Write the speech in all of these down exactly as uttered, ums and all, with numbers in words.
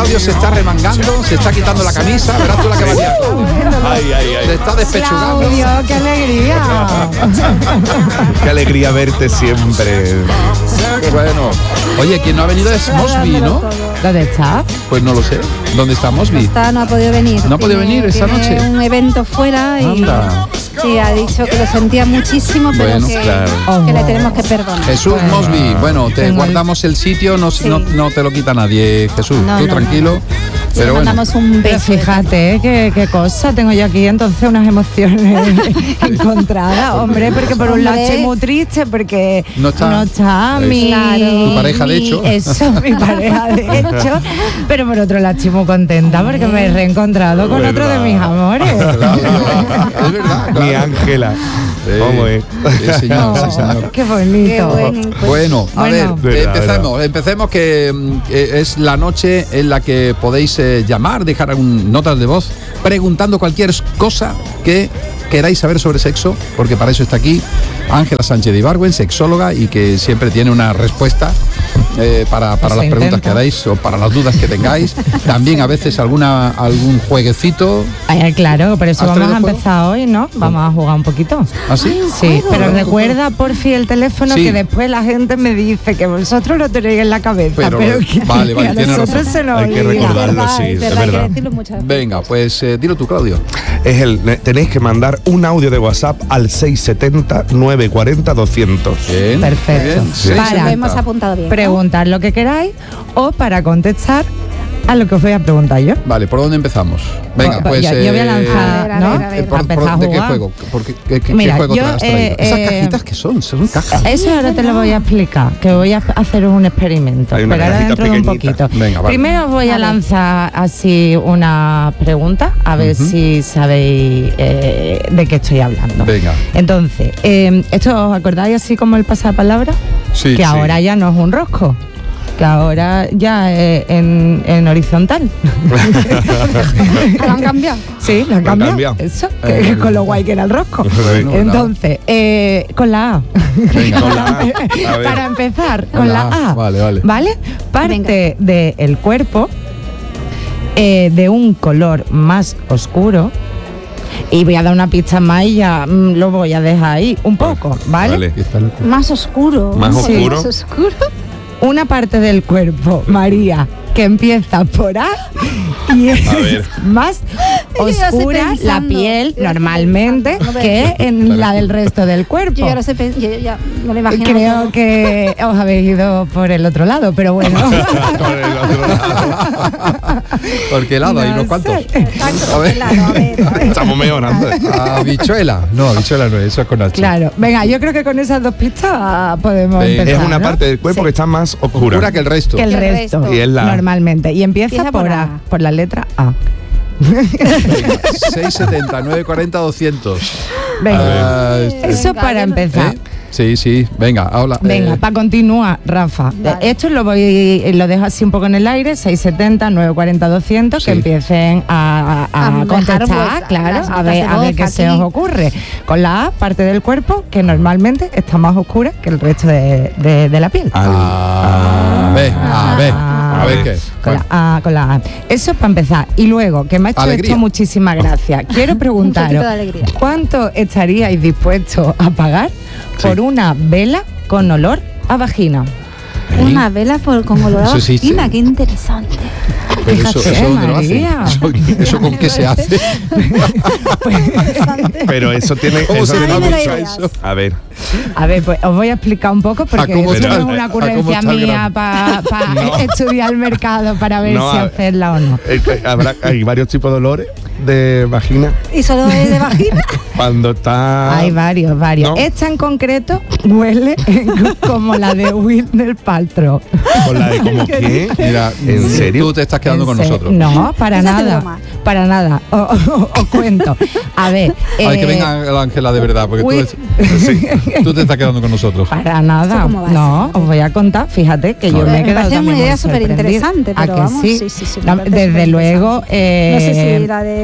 Claudio se está remangando, se está quitando la camisa, verás tú la que va a liar. Ay, ay, ay. Se está despechugando. Claudio, qué alegría. Qué alegría verte siempre. Bueno, oye, quien no ha venido es Mosby, ¿no? ¿Dónde está? Pues no lo sé. ¿Dónde está Mosby? Está, no ha podido venir. No ha podido Tiene- venir esta tiene noche. un evento fuera y Anda. sí, ha dicho que lo sentía muchísimo, pero Bueno, que, claro. que le tenemos que perdonar. Jesús Bueno. Mosby, bueno, te Tengo guardamos el sitio, no, Sí. no, no te lo quita nadie, Jesús. No, tú no, tranquilo. Le Pero bueno, mandamos un Pero beso. fíjate, ¿eh? qué, qué cosa. Tengo yo aquí entonces unas emociones encontradas, hombre, porque por un lado Hombre. estoy muy triste porque No está. no está Es- mi, Claro. Tu pareja, de mi- hecho. Eso, mi pareja de hecho. Pero por otro lado estoy muy contenta porque me he reencontrado con otro de mis amores. Claro, es verdad. Mi claro. Ángela. Sí. ¿Cómo es? Sí, señor, sí, señor. Qué Qué bonito. bueno, pues, Bueno, a Bueno. ver, Verdad, empecemos, empecemos que mm, eh, es la noche en la que podéis eh, llamar, dejar algún, notas de voz, preguntando cualquier cosa que queráis saber sobre sexo, porque para eso está aquí Ángela Sánchez de Ibargüen, sexóloga, y que siempre tiene una respuesta eh, para, para Eso las preguntas intento. que hagáis o para las dudas que tengáis. También a veces alguna algún jueguecito. Ay, claro, por eso ¿Has vamos a traído juego? empezar hoy, ¿no? Vamos a jugar un poquito. ¿Así? Sí, pero Bueno, recuerda por fin el teléfono Sí. que después la gente me dice que vosotros lo tenéis en la cabeza, Pero, pero, que, vale, vale, que a tienes nosotros razón. se nos Hay que olvida. recordarlo, verdad, sí, es es verdad, hay que verdad. decirlo muchas veces. Venga, pues eh, dilo tú, Claudio. Es el, tenéis que mandar un audio de WhatsApp al seis setenta, nueve cuarenta, doscientos. Bien, Perfecto. bien, Sí. seis Para. Lo setenta. hemos apuntado bien. ¿no? Preguntar lo que queráis o para contestar a lo que os voy a preguntar yo. Vale, ¿por dónde empezamos? Venga, Pues, pues. yo- yo voy a eh, lanzar, A ver, a ¿no? ver, a ver. Eh, por- A empezar por- a ¿De qué jugar. juego? ¿Por qué, qué- qué Mira, juego yo, te has traído? eh, Esas eh, cajitas que son, son cajas. Eso ahora te lo voy a explicar, que voy a hacer un experimento, Hay una pero ahora cajita dentro de un pequeñita. poquito. Venga, vale. Primero os voy a Vale. lanzar así una pregunta, a ver Ujú. si sabéis eh, de qué estoy hablando. Venga. Entonces, eh, ¿esto os acordáis así como el pasapalabra? Sí, que sí. ahora ya no es un rosco, que ahora ya es en, en horizontal. ¿Lo han cambiado? Sí, lo han Lo han cambiado. cambiado. Eso, Eh, que, con lo guay que era el rosco. Bueno, Entonces, eh, con la A. Venga, Con la A. A ver. Para empezar, con la A. Vale, vale. ¿Vale? Parte del cuerpo eh, de un color más oscuro. Y voy a dar una pista más y ya mm, lo voy a dejar ahí un poco, ¿vale? Vale. Aquí está el- Más oscuro. Más Sí. oscuro. Más oscuro. Una parte del cuerpo, María, que empieza por A y es A ver. más Yo ya estoy oscura la pensando, piel yo ya estoy normalmente pensando, no que veo. en la del resto del cuerpo. Yo ya lo sé, pe- yo ya me lo imagino. Creo todo. que os habéis ido por el otro lado, pero bueno. Por el otro lado. Porque helado hay No unos cuantos. sé. Exacto, A ver. claro, a ver, a ver. Estamos mejorando. Habichuela. No, habichuela no es, eso es con H. Claro, venga, yo creo que con esas dos pistas podemos Venga. empezar. Es una ¿no? parte del cuerpo Sí. que está más oscura. Oscura que el resto. que el Que el resto, resto. Y es la- normalmente. Y empieza, Empieza por, por A, A. por la letra A. seis setenta, nueve cuarenta, doscientos. Venga, Ah, este- eso Venga, para yo no- empezar. ¿Eh? Sí, sí, venga, habla. Venga, eh, para continuar, Rafa. Vale. Esto lo voy lo dejo así un poco en el aire, seis setenta, nueve cuarenta, doscientos, Sí. que empiecen a, a- a A dejar contestar, vuestra- claro, las a notas ver, de a ver voz qué se aquí. os ocurre. Con la A, parte del cuerpo que normalmente está más oscura que el resto de, de- de la piel. A ver, a ver, a ver qué. Con la A, con la A. Eso para empezar. Y luego, que me ha hecho Alegría. esto muchísima gracia. Quiero Un preguntaros, poquito de alegría. ¿cuánto estaríais dispuestos a pagar Sí. por una vela con olor a vagina? Una vela por, con olor a Eso existe. vagina, qué interesante. Pero eso, Fíjate, eso ¿dónde lo hace? María. Eso, ¿eso con qué se hace? Pero eso tiene. ¿Cómo eso se tiene llama mucho- eso? A ver. A ver, pues os voy a explicar un poco porque ¿A cómo eso está no el- es una a cómo ocurrencia está el mía grano? para No. estudiar el mercado para ver No, si a ver. hacerla o no. Eh, eh, habrá, hay varios tipos de olores de vagina. ¿Y solo es de vagina? Cuando está. Hay varios, varios. ¿no? Esta en concreto huele como la de Will del Paltrow. Con la de como qué. Mira, ¿En serio? Tú te estás quedando con En se- nosotros. No, para Esa es nada. broma. Para nada. O- o- Os cuento. A ver. A ver, que eh, venga la Ángela de verdad, porque tú, Will- es- tú te estás quedando con nosotros. Para nada. ¿Eso cómo va a No, ser? os voy a contar. Fíjate que yo A me he ver. Me quedado parece una también idea muy súper sorprendida. interesante, ¿A pero que vamos, sí? sí, sí, sí, me No, parece desde súper luego. interesante. eh, No sé si la de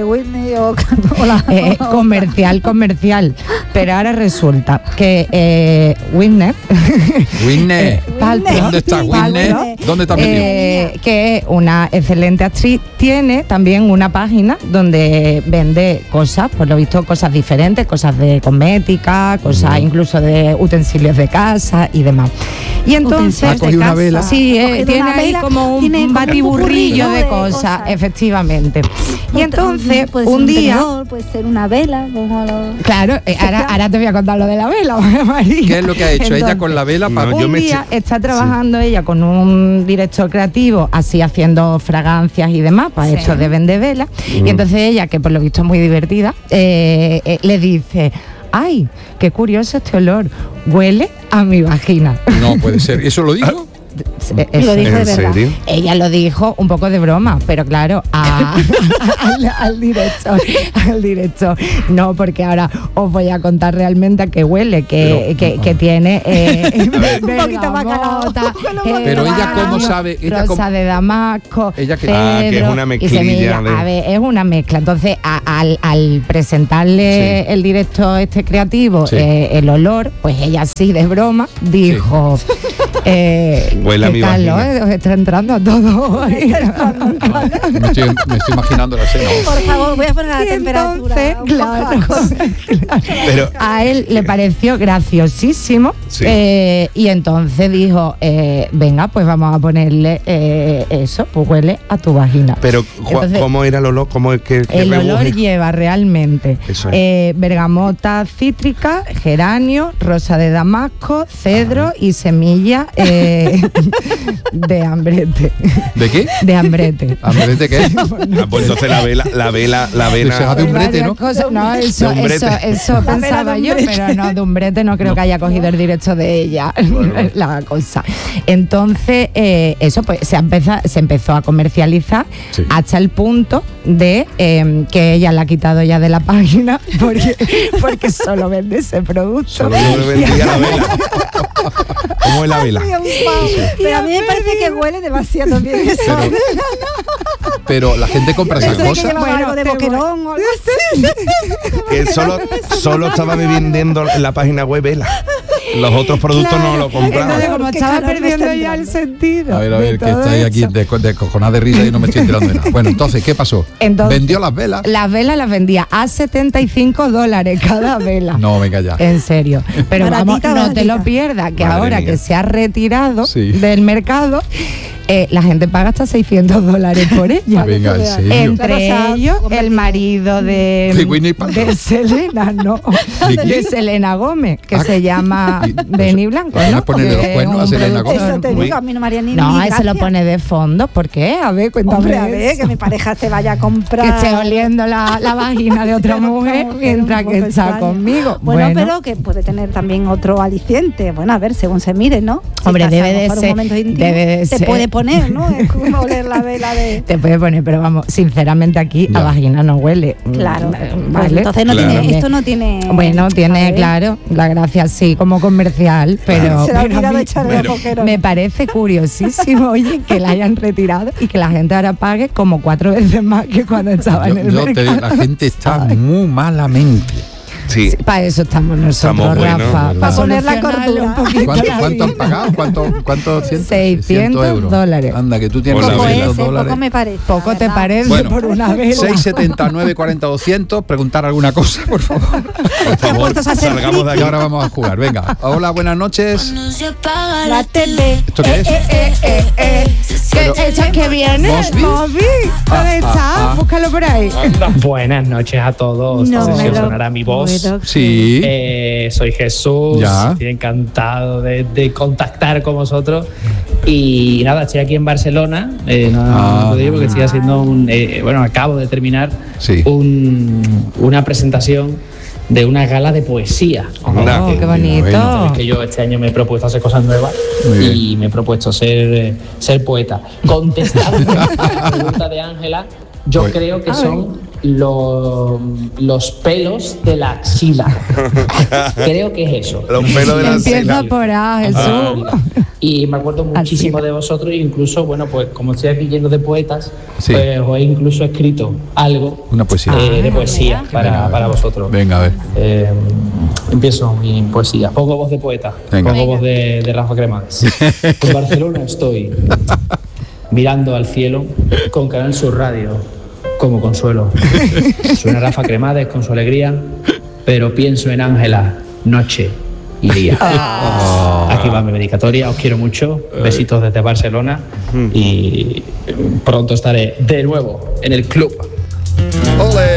Whitney o, o la... Eh, comercial, comercial. Pero ahora resulta que eh, Whitney, Whitney. eh, Paltrow, ¿Dónde está Whitney? Paltrow, ¿Dónde está metido? eh, que es una excelente actriz, tiene también una página donde vende cosas, por lo visto cosas diferentes, cosas de cosmética, cosas Mm. incluso de utensilios de casa y demás. Y entonces, ¿Ha cogido una vela? sí, Ha eh, cogido tiene una ahí vela, como un, tiene un como un batiburrillo popurrí, de ¿no? de cosas, cosas. efectivamente. Y entonces, puede ser un día, tenedor, puede ser una vela, como lo... claro, eh, ahora, ahora te voy a contar lo de la vela, María. ¿Qué es lo que ha hecho ella Entonces, con la vela? Para... No, un yo me día eché- está trabajando ella con un director creativo, así haciendo fragancias y demás, para Sí. eso de vender velas. Mm. Y entonces ella, que por lo visto es muy divertida, eh, eh, le dice: ¡ay, qué curioso este olor! Huele a mi vagina. No puede ser. ¿Eso lo dijo? Eh, Y lo eso. dijo de ¿En verdad. serio? Ella lo dijo un poco de broma, pero claro, a- al, al director, al director, no, porque ahora os voy a contar realmente a qué huele, que, Pero- que, que tiene eh, Un poquito bacalao. bergamota, Pero ella cómo geranio, sabe, ella rosa cómo- de damasco, Ella que- Ah, que es cedro una y mezclilla semilla. de- A ver, es una mezcla. Entonces, a- al, al presentarle Sí. el director este creativo Sí. eh, el olor, pues ella así de broma dijo: eh, Huele a ¿qué mi tal, vagina. no? Os está entrando a todos. Me estoy, me estoy imaginando la escena. Por favor, voy a poner la Y temperatura. entonces, un poco claro, a cosa. Pero a él le pareció graciosísimo, Sí. eh, y entonces dijo: eh, venga, pues vamos a ponerle eh, eso, pues huele a tu vagina. Pero Ju- Entonces, ¿cómo era el olor? ¿Cómo es que, que el olor rebuje? lleva realmente Eso es. eh, bergamota cítrica, geranio, rosa de damasco, cedro y semilla eh, de hambrete. ¿De qué? De hambrete. ¿Hambrete qué? Ah, pues entonces la vela, la vela, la Se vena. va de un brete, ¿no? Varias cosas. No, eso, De un brete. eso, eso pensaba yo, pero no, de un brete no creo que haya cogido el directo de ella la cosa. Entonces, eh, eso pues se, empezó, se empezó a comercializar Sí. hasta el punto de eh, que ella la ha quitado ya de la página porque, porque solo vende ese producto. Solo yo le vendía la vela. ¿Cómo es la vela? Pero a mí me parece que huele demasiado bien eso. Pero, pero la gente compra esas Pensé que cosas. llevaba Bueno, algo de te voy- boquerón o algo así. Que solo, solo estaba vendiendo en la página web vela. Los otros productos no lo Entonces, compraban. como Qué estaba calor me perdiendo está ya el entrando. sentido. A ver, a de ver, que todo estáis aquí eso. de, de cojonada de risa y no me estoy enterando de nada. Bueno, entonces, ¿qué pasó? Entonces, ¿Vendió las velas? Las velas las vendía a setenta y cinco dólares cada vela. No, venga ya. En serio. Pero vamos, Baratita, no te lo baratita. pierdas, que Madre ahora mía. que se ha retirado Sí. del mercado, eh, la gente paga hasta seiscientos dólares por ella. Venga, en serio. Entre Claro, o sea, ellos, convertido. el marido de, ¿De Winnie Paltrow? de Selena, no, ¿De de, quién? Selena Gómez, que Ah, se llama y- Benny Blanco, ¿por qué ¿no? no ponerle Porque los cuernos es a un Selena Gómez? productor. Eso te Uy. digo, a mí no me haría ni No, ni ese lo gracia. pone de fondo. ¿Por qué? A ver, cuéntame. Hombre, a ver, eso. que mi pareja se vaya a comprar. Que esté oliendo la, la vagina de otra De otra mujer mujer, mientras un que poco está extraño. conmigo. Bueno, pero que puede tener también otro aliciente. Bueno, a ver, según se mire, ¿no? Si Hombre, estás a debe lo de mejor un ser- momento íntimo, debe de te ser. puede poner, ¿no? Es como oler la vela de... te puede poner, pero vamos, sinceramente aquí Ya. a vagina no huele. Claro. Mm, Pues Vale. entonces no Claro. tiene, esto no tiene... Bueno, tiene, ¿sabes? claro, la gracia sí, como comercial, pero, Se le ha pero a olvidado mí echarle pero- a boquerón. me parece curiosísimo, oye, que la hayan retirado y que la gente ahora pague como cuatro veces más que cuando estaba Yo- en el yo te digo, mercado. la gente está muy malamente. Sí. Para eso estamos nosotros, Estamos buenos, Rafa. ¿verdad? Para Poner la solucionarle un cordura. poquito ¿Cuánto, la cuánto han vida. pagado? ¿Cuánto, cuánto ciento? seiscientos euros. dólares. Anda, que tú tienes Por la Poco vela. es, seiscientos eh, dólares. poco me parece. Poco la te verdad. parece Bueno, por una vela. seis setenta nueve cuarenta doscientos, preguntar alguna cosa, por favor. Por favor, puestos a hacer salgamos de Y aquí. ahora vamos a jugar. Venga. Hola, buenas noches. La tele. ¿Esto qué es? Eh, eh, eh, eh. Pero- ¿Qué hecho que viene? ¿Mosby? Mosby, Ah, ¿dónde está? ah, ah. Búscalo por ahí. Buenas noches a todos. No, sé si me os lo sonará mi voz. puedo Sí. Eh, soy Jesús, Ya. estoy encantado de, de contactar con vosotros. Y nada, estoy aquí en Barcelona. Eh, no, Ah. no lo digo porque estoy haciendo un. eh, bueno, acabo de terminar Sí. un- una presentación de una gala de poesía. Anda. Oh, qué bonito. Bueno. Es que yo este año me he propuesto hacer cosas nuevas Muy y me he propuesto ser, eh, ser poeta. Contestando a la pregunta de Ángela, yo Pues- creo que son lo- los pelos de la axila. Creo que es eso. Los pelos de la Empieza axila. por A, Jesús. Y me acuerdo muchísimo de vosotros, incluso, bueno, pues como estoy aquí lleno de poetas, Sí. pues os he incluso escrito algo Una poesía. eh, de poesía para, para vosotros. Venga, a ver. Eh, empiezo mi poesía. Pongo voz de poeta, Venga. pongo voz de, de Rafa Cremades. En Barcelona estoy mirando al cielo con Canal Sur Radio como consuelo. Suena Rafa Cremades con su alegría, pero pienso en Ángela, noche y día. Aquí va mi dedicatoria, os quiero mucho, besitos desde Barcelona y pronto estaré de nuevo en el club. Ole.